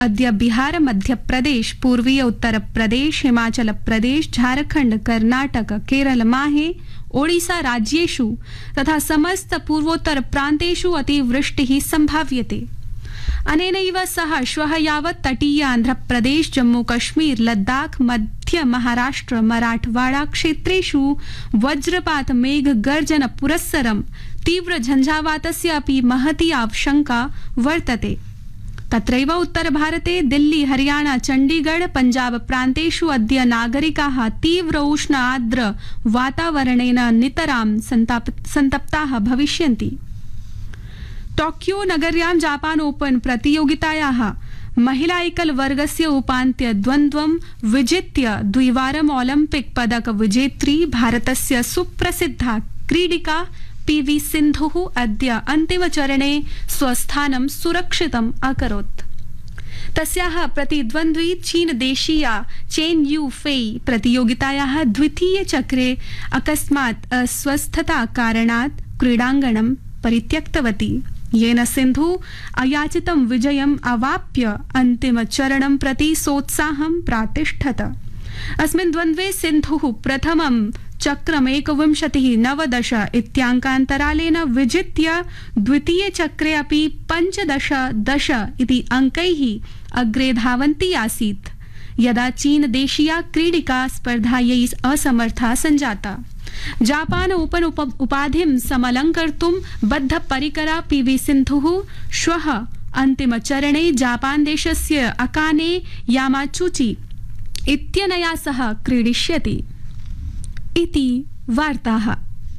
अद्य बिहार, मध्यप्रदेश, पूर्वीय उत्तर प्रदेश, हिमाचल प्रदेश, झारखंड, कर्नाटक, केरल, माहे, ओडिशा राज्येषु तथा समस्त पूर्वोत्तर प्रान्तेषु अतिवृष्टिः सम्भाव्यते। अनेनैव सह श्वः यावत् तटीय आन्ध्रप्रदेश, जम्मू कश्मीर, लद्दाख, मध्य महाराष्ट्र, मराठवाड़ा क्षेत्रेषु वज्रपात मेघ गर्जन पुरस्सरं तीव्र झञ्झावातस्य अपि महती आशंका वर्तते। तत्रैव उत्तर भारते दिल्ली, हरियाणा, चण्डीगढ़, पंजाब प्रान्तेषु अद्य नागरिकाः तीव्र उष्ण आर्द्र वातावरणेन नितरां सन्तप्ताः भविष्यन्ति। टोक्यो नगर्यां जापान ओपन प्रतियोगितायाः महिला एकल वर्गस्य उपान्त्य द्वन्द्वं विजित्य द्विवारं ओलम्पिक पदक विजेत्री भारतस्य सुप्रसिद्धा क्रीडिका पीवी सिन्धुः अद्य अन्तिमचरणे स्वस्थानं सुरक्षितम् अकरोत्। तस्याः प्रतिद्वन्द्वी चीनदेशीया चेन यू फेई प्रतियोगितायाः द्वितीये चक्रे अकस्मात् अस्वस्थता कारणात् क्रीडाङ्गणं परित्यक्तवती, येन सिन्धु अयाचितं विजयम् अवाप्य अन्तिमचरणं प्रति सोत्साहं प्रातिष्ठत। अस्मिन् द्वन्द्वे सिन्धुः प्रथमं चक्रम् 21:19 इत्याङ्कान्तरालेन विजित्य द्वितीये चक्रे अपि 15:10 इति अङ्कैः अग्रे धावन्ती आसीत्, यदा चीनदेशीया क्रीडिका स्पर्धायै असमर्था सञ्जाता। जापान ओपन उपाधिं समलङ्कर्तुं बद्धपरिकरा पीवी सिन्धुः श्वः अन्तिमचरणे जापान देशस्य अकाने यामाचूची इत्यनया सह क्रीडिष्यति इति वार्ताः।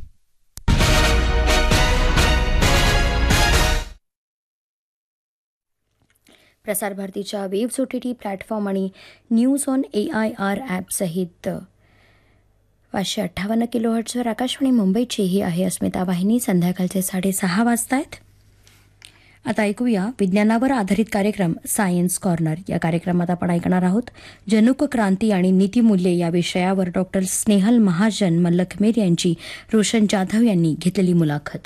प्रसार भारतीच्या वेव्स OTT प्लॅटफॉर्म आणि न्यूज ऑन AIR ॲप सहित 558 किलोहर्ट्झवर आकाशवाणी मुंबईची ही आहे अस्मिता वाहिनी। संध्याकाळचे 6:30 वाजतायत। आता ऐकूया विज्ञानावर आधारित कार्यक्रम सायन्स कॉर्नर। या कार्यक्रमात आपण ऐकणार आहोत जनुक क्रांती आणि नीतिमूल्ये या विषयावर डॉक्टर स्नेहल महाजन मल्लखमेर यांची रोशन जाधव यांनी घेतलेली मुलाखत।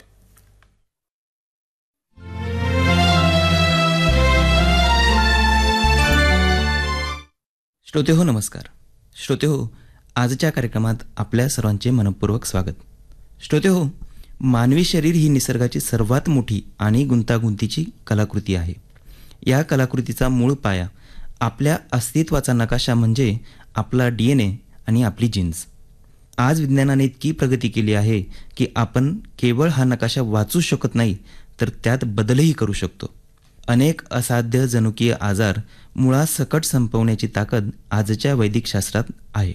श्रोतेहो नमस्कार। श्रोतेहो, आजच्या कार्यक्रमात आपल्या सर्वांचे मनपूर्वक स्वागत। श्रोतेहो, मानवी शरीर ही निसर्गाची सर्वात मोठी आणि गुंतागुंतीची कलाकृती आहे। या कलाकृतीचा मूळ पाया आपल्या अस्तित्वाचा नकाशा म्हणजे आपला DNA आणि आपली जीन्स। आज विज्ञानाने इतकी प्रगती केली आहे की आपण केवळ हा नकाशा वाचू शकत नाही, तर त्यात बदलही करू शकतो। अनेक असाध्य जनुकीय आजार मुळासकट संपवण्याची ताकद आजच्या वैदिक शास्त्रात आहे।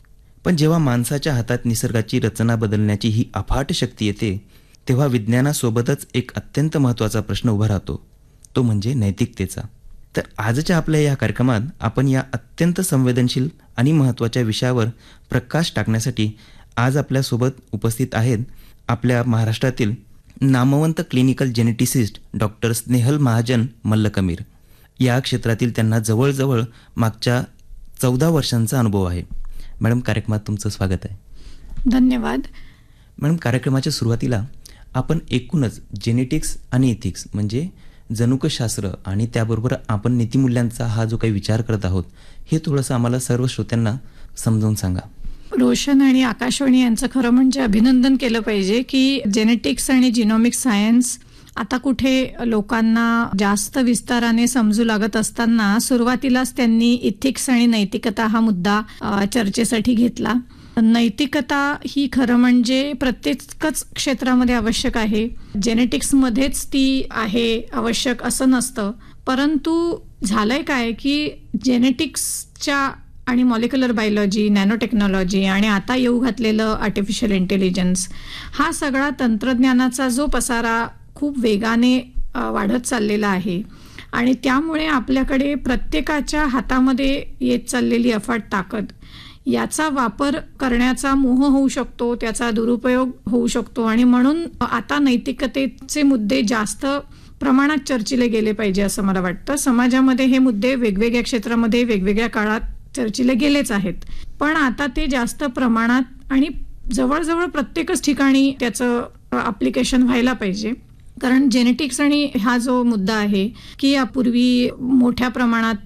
पण जेव्हा माणसाच्या हातात निसर्गाची रचना बदलण्याची ही अफाट शक्ती येते, तेव्हा विज्ञानासोबतच एक अत्यंत महत्त्वाचा प्रश्न उभा राहतो, तो म्हणजे नैतिकतेचा। तर आजच्या आपल्या या कार्यक्रमात आपण या अत्यंत संवेदनशील आणि महत्त्वाच्या विषयावर प्रकाश टाकण्यासाठी आज आपल्यासोबत उपस्थित आहेत आपल्या महाराष्ट्रातील नामवंत clinical geneticist doctor Snehal Mahajan मल्लखमेर। या क्षेत्रातील त्यांना जवळजवळ मागच्या 14 वर्षांचा अनुभव आहे। मॅडम, कार्यक्रमात तुमचं स्वागत आहे। धन्यवाद। मॅडम, कार्यक्रमाच्या सुरुवातीला आपण एकूणच जेनेटिक्स आणि इथिक्स म्हणजे जनुकशास्त्र आणि त्याबरोबर आपण नीतिमूल्यांचा हा जो काही विचार करत आहोत, हे थोडंसं आम्हाला सर्व श्रोत्यांना समजावून सांगा। रोशन आणि आकाशवाणी यांचं खरं म्हणजे अभिनंदन केलं पाहिजे की जेनेटिक्स आणि जिनोमिक सायन्स आता कुठे लोकांना जास्त विस्ताराने समजू लागत असताना सुरुवातीलाच त्यांनी इथिक्स आणि नैतिकता हा मुद्दा चर्चेसाठी घेतला। नैतिकता ही खरं म्हणजे प्रत्येकच क्षेत्रामध्ये आवश्यक आहे, जेनेटिक्समध्येच ती आहे आवश्यक असं नसतं। परंतु झालंय काय की जेनेटिक्सच्या आणि मॉलिक्युलर बायोलॉजी, नॅनो टेक्नॉलॉजी आणि आता येऊ घातलेलं आर्टिफिशियल इंटेलिजन्स, हा सगळा तंत्रज्ञानाचा जो पसारा खूप वेगाने वाढत चाललेला आहे आणि त्यामुळे आपल्याकडे प्रत्येकाच्या हातामध्ये येत चाललेली अफाट ताकद, याचा वापर करण्याचा मोह होऊ शकतो, त्याचा दुरुपयोग होऊ शकतो आणि म्हणून आता नैतिकतेचे मुद्दे जास्त प्रमाणात चर्चिले गेले पाहिजे असं मला वाटतं। समाजामध्ये हे मुद्दे वेगवेगळ्या क्षेत्रामध्ये वेगवेगळ्या काळात चर्चिले गेलेच आहेत, पण आता ते जास्त प्रमाणात आणि जवळजवळ प्रत्येकच ठिकाणी त्याचं ॲप्लिकेशन व्हायला पाहिजे। कारण जेनेटिक्स आणि हा जो मुद्दा आहे की यापूर्वी मोठ्या प्रमाणात